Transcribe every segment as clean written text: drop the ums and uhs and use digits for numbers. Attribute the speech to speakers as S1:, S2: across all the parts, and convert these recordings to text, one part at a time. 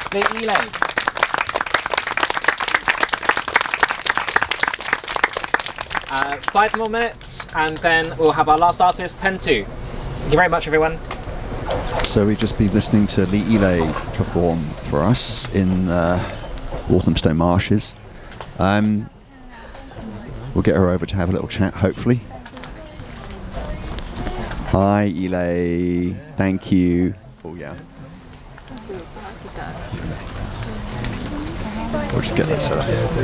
S1: Lee Elay. Five more minutes, and then we'll have our last artist, Pen 2. Thank you very much, everyone.
S2: So we've just been listening to Lee Elay perform for us in Walthamstow Marshes. We'll get her over to have a little chat, hopefully. Hi, Elay. Thank you. Oh, yeah. We'll just get that set up.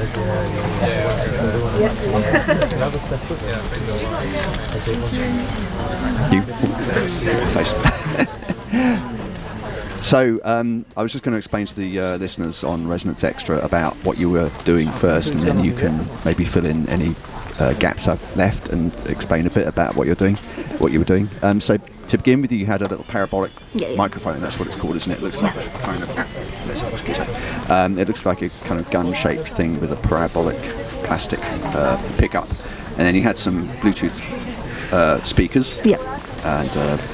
S2: So, I was just going to explain to the listeners on Resonance Extra about what you were doing first, and then you can maybe fill in any gaps I've left and explain a bit about what you were doing. So, to begin with, you had a little parabolic microphone. That's what it's called, isn't it? It looks like a kind of. It looks like a kind of gun-shaped thing with a parabolic plastic pickup, and then you had some Bluetooth speakers.
S3: Yeah.
S2: And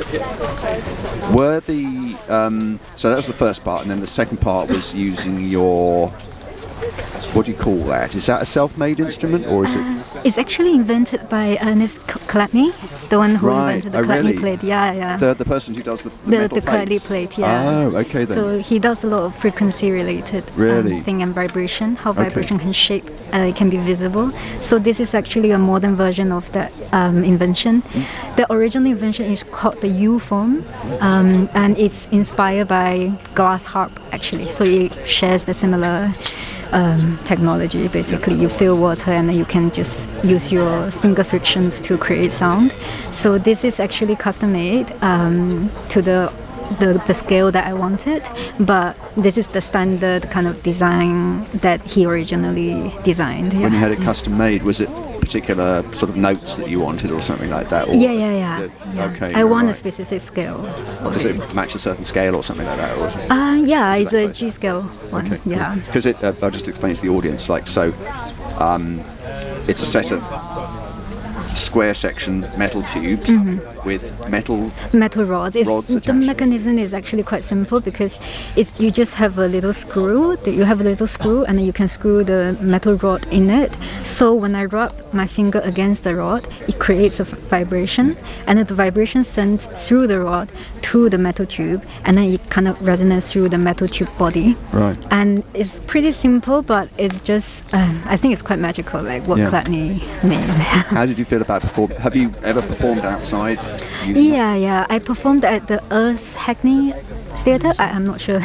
S2: were the so that was the first part, and then the second part was using your. What do you call that? Is that a self-made instrument, or is it?
S3: It's actually invented by Ernest Chladni, the one who invented the Chladni plate. Yeah.
S2: The person who does the metal
S3: Chladni plate. Yeah.
S2: Oh, okay then.
S3: So he does a lot of frequency-related thing and vibration. How vibration can shape, it can be visible. So this is actually a modern version of that invention. The original invention is called the U-form, and it's inspired by glass harp actually. So it shares the similar. Technology. Basically, you fill water and then you can just use your finger frictions to create sound. So this is actually custom made to the scale that I wanted, but this is the standard kind of design that he originally designed.
S2: When you had it custom made, was it particular sort of notes that you wanted or something like that? Or
S3: yeah.
S2: Okay.
S3: I want a specific scale.
S2: Does it match a certain scale or something like that? Or
S3: yeah, it's a G scale one.
S2: Okay,
S3: yeah.
S2: Because I'll just explain to the audience, like, so it's a set of square section metal tubes with metal rods.
S3: The mechanism is actually quite simple because you just have a little screw. You have a little screw, and then you can screw the metal rod in it. So when I rub my finger against the rod, it creates a vibration, and then the vibration sends through the rod to the metal tube, and then it kind of resonates through the metal tube body.
S2: Right.
S3: And it's pretty simple, but it's just I think it's quite magical, like what Chladni made.
S2: How did you feel about performing? Have you ever performed outside?
S3: Yeah. I performed at the Earth Hackney Theatre. I'm not sure.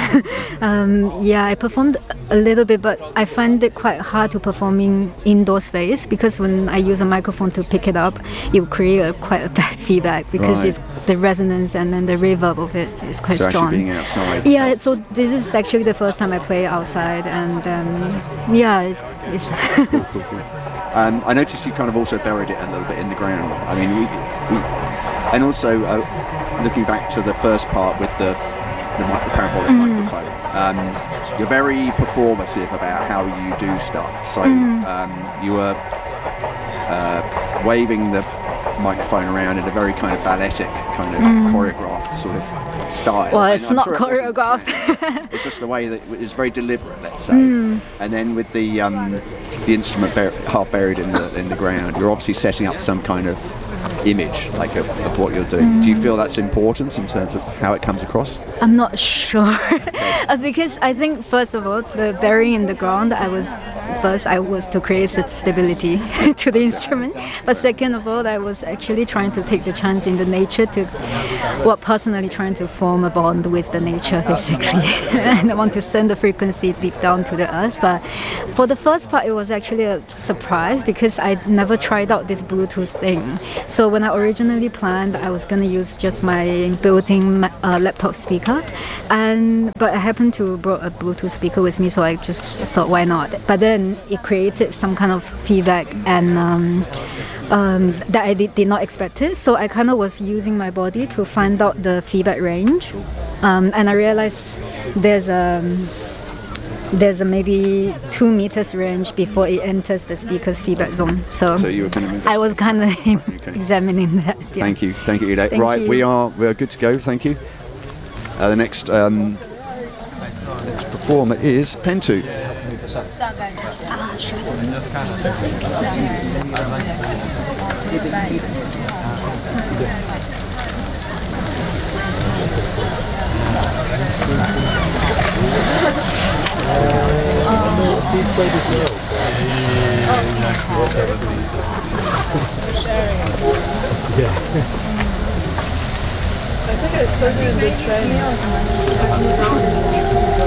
S3: I performed a little bit, but I find it quite hard to perform in indoor space because when I use a microphone to pick it up, it will create quite a bad feedback because it's the resonance and then the reverb of it is quite strong.
S2: Actually being outside.
S3: Yeah, so this is actually the first time I play outside, and it's
S2: Cool. I noticed you kind of also buried it a little bit in the ground. I mean, we and also looking back to the first part with the parabolic microphone, you're very performative about how you do stuff. So you were waving the microphone around in a very kind of balletic, kind of choreographed sort of style.
S3: Well, it's not choreographed.
S2: It's just the way that it's very deliberate, let's say. And then with the instrument half buried in the ground, you're obviously setting up some kind of image, like of what you're doing. Do you feel that's important in terms of how it comes across?
S3: I'm not sure. Because I think first of all, the burying in the ground, I was to create stability to the instrument, but second of all, I was actually trying to take the chance in the nature personally trying to form a bond with the nature, basically. And I want to send the frequency deep down to the earth. But for the first part, it was actually a surprise because I never tried out this Bluetooth thing. So when I originally planned, I was going to use just my built-in laptop speaker, but I happened to brought a Bluetooth speaker with me, so I just thought, why not? But then it created some kind of feedback and that I did not expect it. So I kind of was using my body to find out the feedback range, and I realized there's a maybe 2 meters range before it enters the speaker's feedback zone. So
S2: you were kind of
S3: I was kind of examining that. Yeah.
S2: Thank you, Elay. Right, we are good to go. Thank you. The next Next performer is Pentu.
S4: I think I saw you in the train.